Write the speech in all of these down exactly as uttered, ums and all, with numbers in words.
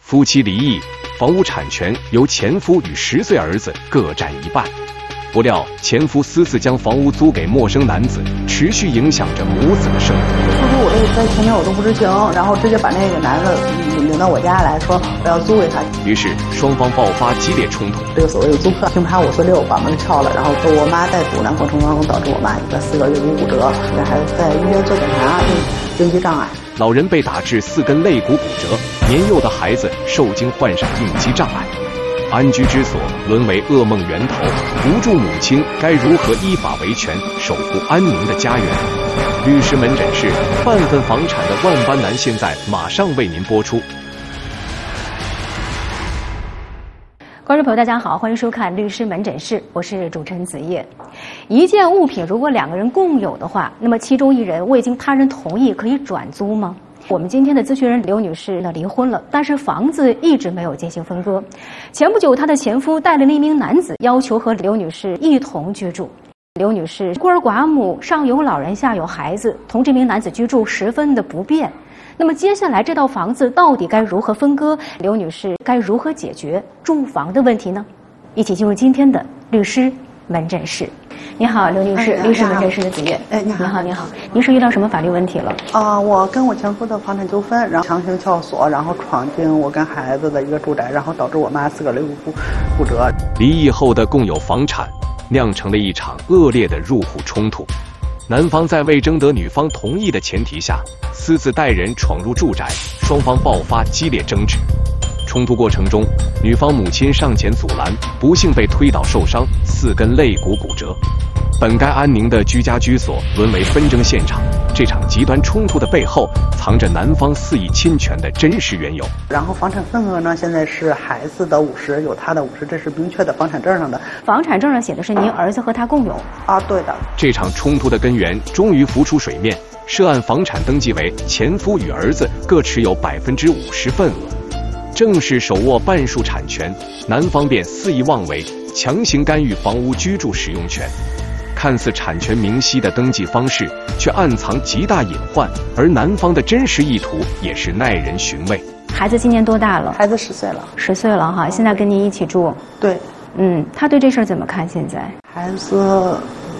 夫妻离异，房屋产权由前夫与十岁儿子各占一半。不料前夫私自将房屋租给陌生男子，持续影响着母子的生活。 当初我这个在前面我都不知情，然后直接把那个男的领到我家来说我要租给他。 于是双方爆发激烈冲突。 这个所谓的租客平查五四六把门撬了，然后和我妈在阻拦过程当中导致我妈一个四个肋骨骨折，这孩子在医院做检查，应激障碍。 老人被打致四根肋骨骨折，年幼的孩子受惊患上应激障碍。安居之所沦为噩梦源头，无助母亲该如何依法维权，守护安宁的家园？律师门诊室，半份房产的万般难，现在马上为您播出。 观众朋友大家好，欢迎收看律师门诊室，我是主持人子叶。一件物品如果两个人共有的话，那么其中一人未经他人同意可以转租吗？我们今天的咨询人刘女士呢离婚了，但是房子一直没有进行分割。前不久她的前夫带了一名男子要求和刘女士一同居住。刘女士孤儿寡母，上有老人下有孩子，同这名男子居住十分的不便。那么接下来这套房子到底该如何分割？刘女士该如何解决住房的问题呢？一起进入今天的律师门诊室。你好，刘女士， 哎、 律师门诊室的子叶。 哎，你好， 你好，你好，您是遇到什么法律问题了？ 啊、呃，我跟我前夫的房产纠纷，然后强行撬锁，然后闯进我跟孩子的一个住宅，然后导致我妈四个肋骨骨折。 离异后的共有房产酿成了一场恶劣的入户冲突。男方在未征得女方同意的前提下，私自带人闯入住宅，双方爆发激烈争执。冲突过程中，女方母亲上前阻拦，不幸被推倒受伤，四根肋骨骨折。本该安宁的居家居所沦为纷争现场，这场极端冲突的背后藏着男方肆意侵权的真实缘由。 然后房产份额呢，现在是孩子的五十，有他的五十，这是明确的房产证上的。 房产证上写的是您儿子和他共有。 啊，对的。 这场冲突的根源终于浮出水面，涉案房产登记为前夫与儿子各持有百分之五十份额。正是手握半数产权，男方便肆意妄为，强行干预房屋居住使用权。看似产权明晰的登记方式，却暗藏极大隐患，而男方的真实意图也是耐人寻味。 孩子今年多大了？ 孩子十岁了。 十岁了哈，现在跟您一起住。 对。 嗯，他对这事儿怎么看？现在孩子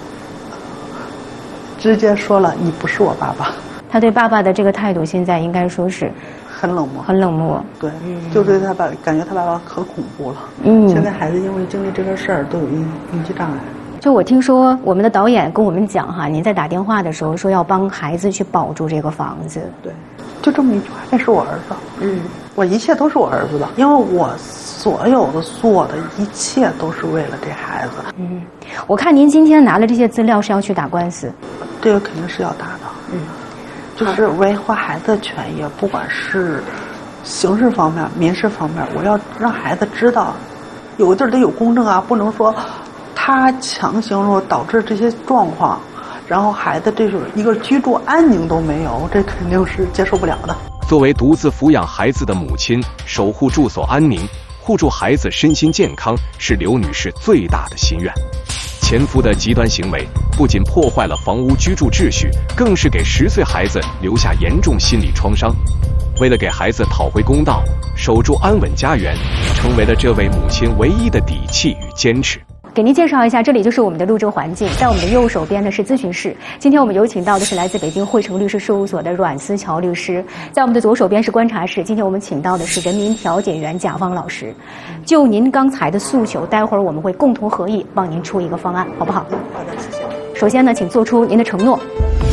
直接说了：“你不是我爸爸。” 他对爸爸的这个态度，现在应该说是很冷漠， 很冷漠。 对，嗯、就对他爸，感觉他爸爸可恐怖了。 嗯， 现在孩子因为经历这个事儿都有应应激障碍。 就我听说我们的导演跟我们讲哈，您在打电话的时候说要帮孩子去保住这个房子。 对，就这么一句话，这是我儿子。嗯，我一切都是我儿子的，因为我所有的做的一切都是为了这孩子。 嗯，我看您今天拿了这些资料是要去打官司。 这个肯定是要打的。嗯。就是维护孩子的权益，不管是刑事方面、民事方面，我要让孩子知道，有个地儿得有公正啊，不能说他强行说导致这些状况，然后孩子这种一个居住安宁都没有，这肯定是接受不了的。 作为独自抚养孩子的母亲，守护住所安宁，护住孩子身心健康，是刘女士最大的心愿。前夫的极端行为不仅破坏了房屋居住秩序，更是给十岁孩子留下严重心理创伤。为了给孩子讨回公道，守住安稳家园，成为了这位母亲唯一的底气与坚持。 给您介绍一下，这里就是我们的录制环境，在我们的右手边呢是咨询室。今天我们有请到的是来自北京汇成律师事务所的阮思乔律师，在我们的左手边是观察室，今天我们请到的是人民调解员贾芳老师。就您刚才的诉求，待会儿我们会共同合议帮您出一个方案，好不好？ 好的，谢谢。 首先呢，请做出您的承诺。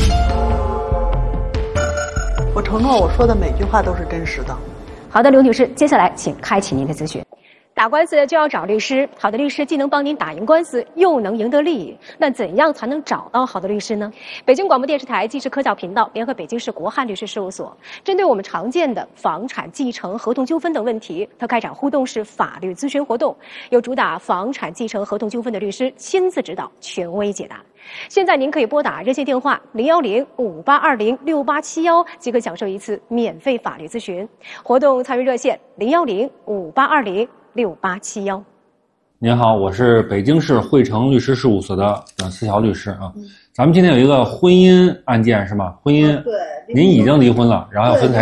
我承诺我说的每句话都是真实的。 好的，刘女士，接下来请开启您的咨询。打官司就要找律师，好的律师既能帮您打赢官司，又能赢得利益。那怎样才能找到好的律师呢？北京广播电视台纪实科教频道联合北京市国汉律师事务所，针对我们常见的房产继承、合同纠纷等问题，它开展互动式法律咨询活动，由主打房产继承、合同纠纷的律师亲自指导，权威解答。现在您可以拨打热线电话零幺零五八二零六八七幺，即可享受一次免费法律咨询。活动参与热线零幺零五八二零六八七幺。 您好，我是北京市汇成律师事务所的阮思乔律师啊。嗯、咱们今天有一个婚姻案件是吗？婚姻， 对， 您已经离婚了，然后要分财产。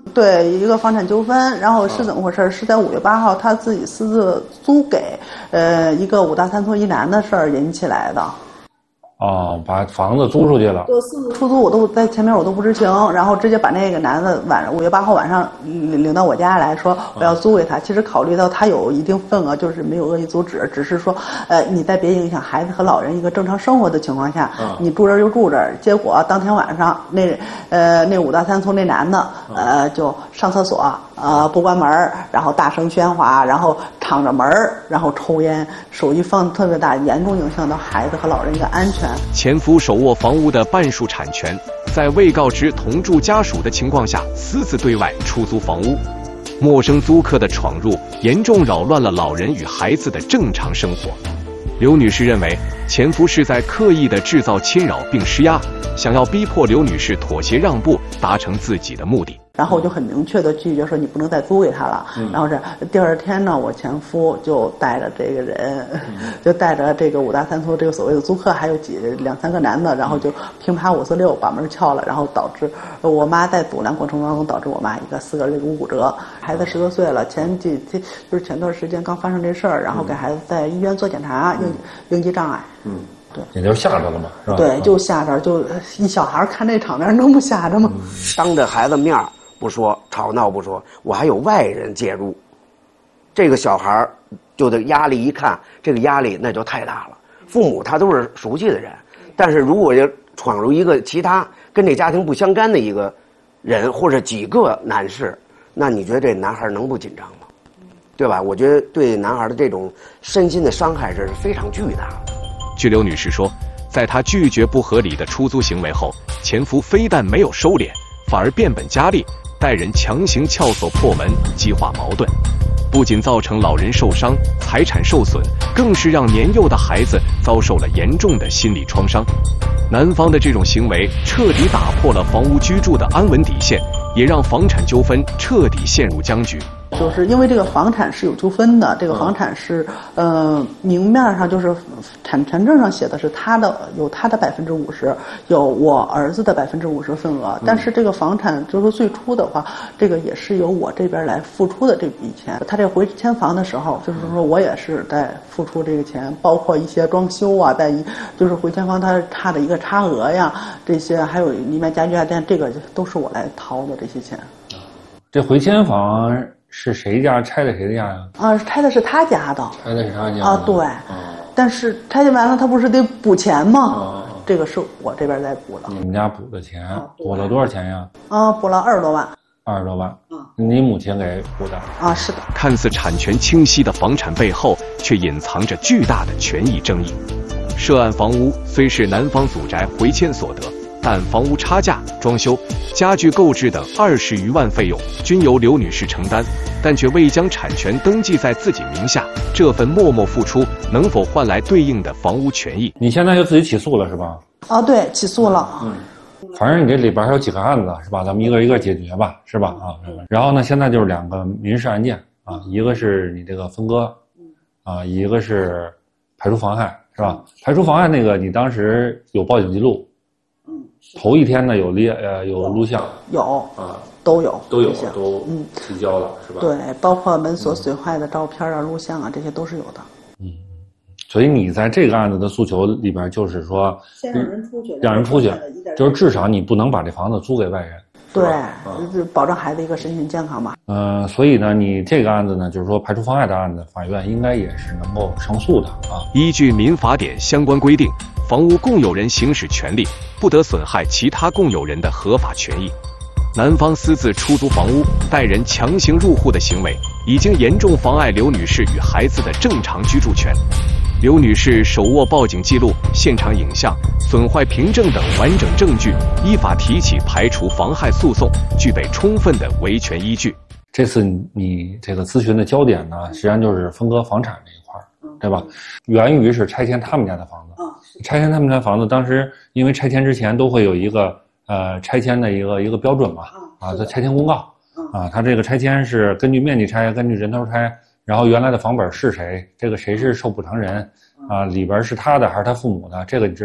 对，一个房产纠纷，然后是怎么回事？是在五月八号他自己私自租给呃一个五大三粗一男的事儿引起来的。 哦，把房子租出去了。 就私自出租，我都在前面我都不知情，然后直接把那个男的晚上五月八号晚上领领到我家来说我要租给他。其实考虑到他有一定份额，就是没有恶意阻止，只是说呃你在别影响孩子和老人一个正常生活的情况下，你住这儿就住这儿。结果当天晚上那呃那五大三粗那男的呃就上厕所呃不关门，然后大声喧哗，然后敞着门，然后抽烟，手机放特别大，严重影响到孩子和老人的安全。 前夫手握房屋的半数产权，在未告知同住家属的情况下私自对外出租房屋，陌生租客的闯入严重扰乱了老人与孩子的正常生活。刘女士认为前夫是在刻意的制造侵扰并施压，想要逼迫刘女士妥协让步，达成自己的目的。 然后我就很明确的拒绝说你不能再租给他了。嗯、然后这第二天呢，我前夫就带着这个人，嗯、就带着这个五大三粗这个所谓的租客，还有几两三个男的，然后就平爬五四六把门撬了，然后导致我妈在阻拦过程当中导致我妈一个四个这个无骨折，孩子十多岁了，前几天就是前段时间刚发生这事儿，然后给孩子在医院做检查，应应激障碍。嗯。对， 也就吓着了嘛，是吧？ 对，就吓着，就一小孩看这场面能不吓着吗？嗯、 当着孩子面不说，吵闹不说，我还有外人介入，这个小孩就得压力一看，这个压力那就太大了。父母他都是熟悉的人，但是如果要闯入一个其他跟这家庭不相干的一个人或者几个男士，那你觉得这男孩能不紧张吗？对吧？我觉得对男孩的这种身心的伤害这是非常巨大的。 据刘女士说，在她拒绝不合理的出租行为后，前夫非但没有收敛，反而变本加厉，带人强行撬锁破门，激化矛盾，不仅造成老人受伤、财产受损，更是让年幼的孩子遭受了严重的心理创伤。男方的这种行为彻底打破了房屋居住的安稳底线，也让房产纠纷彻底陷入僵局。 就是因为这个房产是有纠纷的，这个房产是，呃，明面上就是产权证上写的是他的，有他的百分之五十，有我儿子的百分之五十份额，但是这个房产就是最初的话，这个也是由我这边来付出的这笔钱。他这回迁房的时候，就是说我也是在付出这个钱，包括一些装修啊，在一就是回迁房它差的一个差额呀，这些还有里面家具家电，这个都是我来掏的这些钱。 这回迁房是谁家拆的谁的家呀？ 啊，拆的是他家的。 拆的是他家啊，对。嗯、但是拆迁完了，他不是得补钱吗？嗯、这个是我这边在补的。 你们家补的钱，啊、补了多少钱呀？ 啊，补了二十多万。 二十多万。嗯。你母亲给补的？ 啊，是的。 看似产权清晰的房产背后，却隐藏着巨大的权益争议。涉案房屋虽是男方祖宅回迁所得，但房屋差价、装修、家具购置等二十余万费用均由刘女士承担，但却未将产权登记在自己名下。这份默默付出能否换来对应的房屋权益？ 你现在就自己起诉了是吧？ 啊，对，起诉了。嗯， 反正你这里边还有几个案子是吧？咱们一个一个解决吧，是吧？啊，然后呢，现在就是两个民事案件啊，一个是你这个分割，啊，一个是排除妨害，是吧？排除妨害那个你当时有报警记录。头一天呢有列呃有录像有啊都有都有都嗯提交了是吧？ 对，包括门锁损坏的照片啊、录像啊，这些都是有的。 嗯，所以你在这个案子的诉求里边就是说， 先让人出去， 让人出去，就是至少你不能把这房子租给外人。 对，就保证孩子一个身心健康嘛。 嗯、呃，所以呢，你这个案子呢，就是说排除妨碍的案子，法院应该也是能够胜诉的啊。 依据民法典相关规定，房屋共有人行使权利，不得损害其他共有人的合法权益。男方私自出租房屋、带人强行入户的行为，已经严重妨碍刘女士与孩子的正常居住权。刘女士手握报警记录、现场影像、损坏凭证等完整证据，依法提起排除妨害诉讼，具备充分的维权依据。 这次你这个咨询的焦点呢，实际上就是分割房产这一块，对吧？源于是拆迁他们家的房子，拆迁他们家房子，当时因为拆迁之前都会有一个呃拆迁的一个一个标准嘛，啊，这拆迁公告，啊，它这个拆迁是根据面积拆，根据人头拆。然后原来的房本是谁？这个谁是受补偿人？啊，里边是他的还是他父母的？这个你知道吗？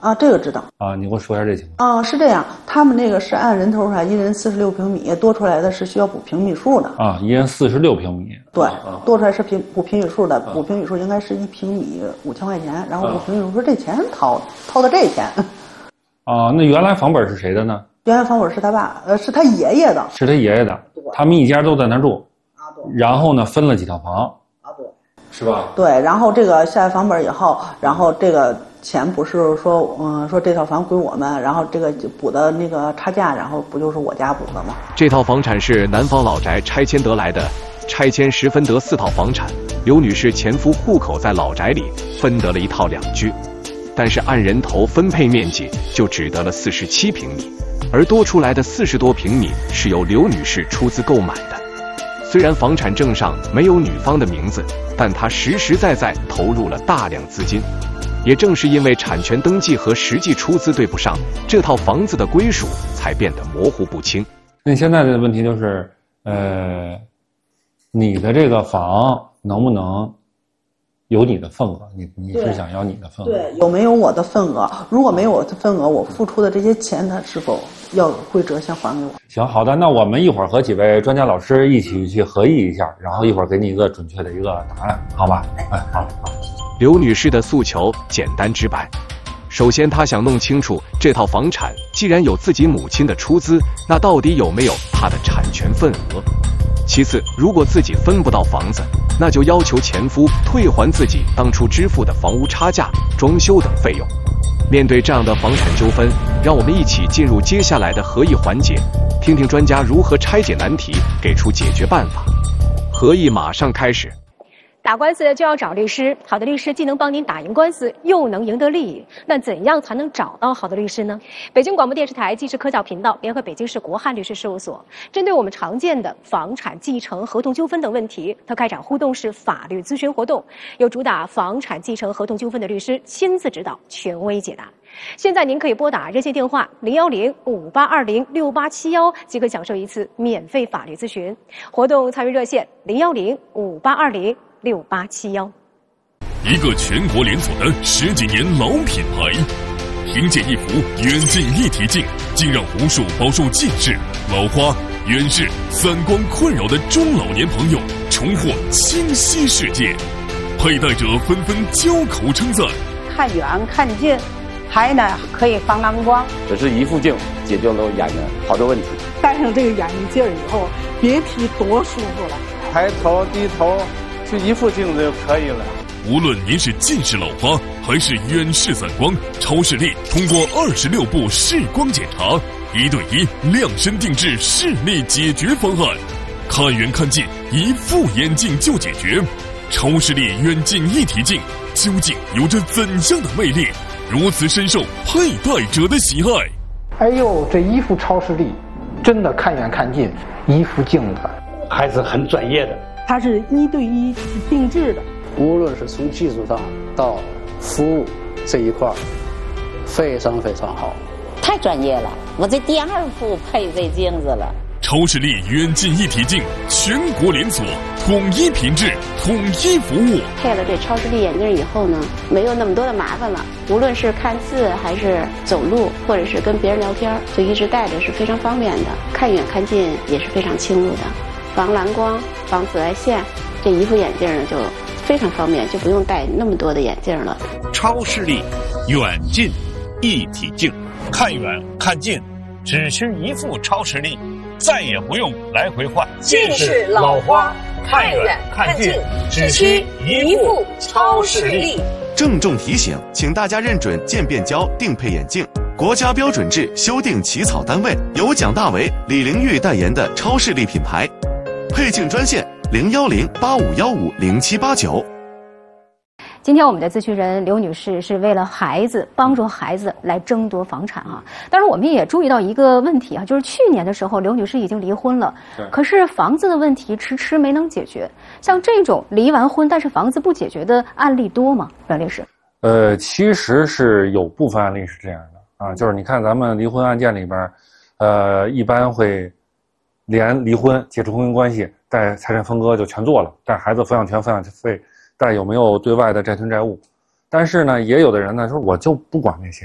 啊，这个知道啊，你给我说一下这情况。 啊，是这样，他们那个是按人头上一人四十六平米，多出来的是需要补平米数的啊，一人四十六平米， 对， 啊、 多出来是平补平米数的，补平米数应该是一平米五千块钱，然后补平米数这钱掏掏的这钱。 啊，那原来房本是谁的呢？ 原来房本是他爸，呃，是他爷爷的， 是他爷爷的，他们一家都在那住， 啊对， 然后呢分了几套房， 啊对， 是吧？ 对，然后这个下房本以后，然后这个钱不是说，嗯，说这套房归我们，然后这个补的那个差价，然后不就是我家补的吗？ 这套房产是南方老宅拆迁得来的，拆迁时分得四套房产，刘女士前夫户口在老宅里，分得了一套两居，但是按人头分配面积就只得了四十七平米，而多出来的四十多平米是由刘女士出资购买的。虽然房产证上没有女方的名字，但她实实在在投入了大量资金。也正是因为产权登记和实际出资对不上，这套房子的归属才变得模糊不清。 那现在的问题就是，呃，你的这个房能不能有你的份额？你你是想要你的份额？ 对，有没有我的份额？如果没有我的份额，我付出的这些钱，他是否要会折现还给我？ 行，好的，那我们一会儿和几位专家老师一起去合议一下，然后一会儿给你一个准确的一个答案，好吧？哎，好，好。 刘女士的诉求简单直白，首先她想弄清楚这套房产既然有自己母亲的出资，那到底有没有她的产权份额？其次，如果自己分不到房子，那就要求前夫退还自己当初支付的房屋差价、装修等费用。面对这样的房产纠纷，让我们一起进入接下来的合议环节，听听专家如何拆解难题，给出解决办法。合议马上开始。 打官司就要找律师，好的律师既能帮您打赢官司，又能赢得利益。那怎样才能找到好的律师呢？北京广播电视台纪实科教频道联合北京市国汉律师事务所，针对我们常见的房产继承、合同纠纷等问题，它开展互动式法律咨询活动，由主打房产继承合同纠纷的律师亲自指导，权威解答。现在您可以拨打热线电话零幺零五八二零六八七幺，即可享受一次免费法律咨询。活动参与热线零幺零五八二零六八七幺。 一个全国连锁的十几年老品牌，凭借一幅远近一体镜，竟让无数饱受近视、老花、远视、散光困扰的中老年朋友重获清晰世界，佩戴者纷纷交口称赞。 看远看近，还呢可以防蓝光。 这是一副镜解决了眼的好多问题。 戴上这个眼镜以后，别提多舒服了。 抬头低头，就一副镜子就可以了。 无论您是近视老花还是远视散光，超视力通过二十六步视光检查，一对一量身定制视力解决方案，看远看近，一副眼镜就解决。超视力远近一体镜究竟有着怎样的魅力，如此深受佩戴者的喜爱？ 哎呦，这一副超视力，真的看远看近，一副镜子还是很专业的。 它是一对一定制的， 无论是从技术上到服务这一块，非常非常好， 太专业了。我这第二副配这镜子了。 超视力远近一体镜，全国连锁，统一品质，统一服务。 配了这超视力眼镜以后呢，没有那么多的麻烦了。无论是看字，还是走路，或者是跟别人聊天，就一直戴着是非常方便的。看远看近也是非常清楚的，防蓝光、防紫外线，这一副眼镜呢就非常方便，就不用戴那么多的眼镜了。 超视力远近一体镜，看远看近，只需一副超视力。再也不用来回换， 近视老花看远看近，只需一副超视力。 郑重提醒，请大家认准渐变焦定配眼镜，国家标准制修订起草单位由蒋大为、李玲玉代言的超视力品牌。配镜专线零幺零八五幺五零七八九。 今天我们的咨询人刘女士是为了孩子，帮助孩子来争夺房产啊。当然，我们也注意到一个问题啊，就是去年的时候，刘女士已经离婚了，可是房子的问题迟迟没能解决。像这种离完婚但是房子不解决的案例多吗？阮律师？ 呃，其实是有部分案例是这样的啊，就是你看咱们离婚案件里边，呃，一般会连离婚、解除婚姻关系，带财产分割就全做了，带孩子抚养权、抚养费。但有没有对外的债权债务？但是呢，也有的人呢说我就不管那些，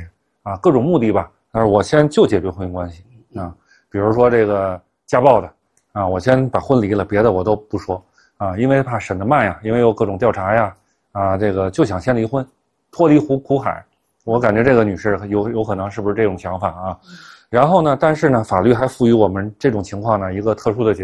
啊，各种目的吧。但是我先就解决婚姻关系啊，比如说这个家暴的啊，我先把婚离了，别的我都不说啊，因为怕审得慢呀，因为有各种调查呀啊，这个就想先离婚，脱离苦苦海。我感觉这个女士有有可能是不是这种想法啊？然后呢，但是呢，法律还赋予我们这种情况呢一个特殊的解决